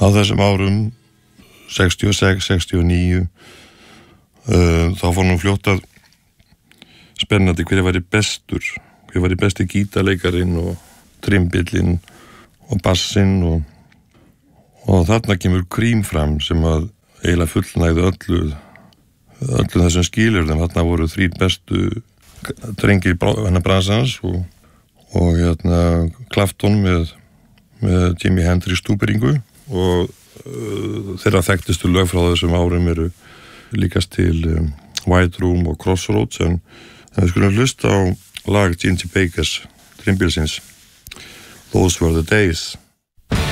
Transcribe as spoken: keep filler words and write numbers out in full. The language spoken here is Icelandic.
á þessum árum sextíu og sex, sextíu og níu uh, þá fór nú fljótt að spennandi hver væri bestur, hver væri besti gítarleikarinn og trimbillinn og bassinn og, og þarna kemur Cream fram sem að eiginlega fullnægði öllu öllu þessum skilyrðum. Þarna voru þrír bestu drengir hennar bransans og, og hérna Clapton með, með Jimi Hendrix stúperingu og uh, þeirra þekktustu lög frá þessum árum eru líkast til um, White Room og Crossroads en, en við skulum hlusta á lag Ginger Baker's Trimbilsins Those Were the Days.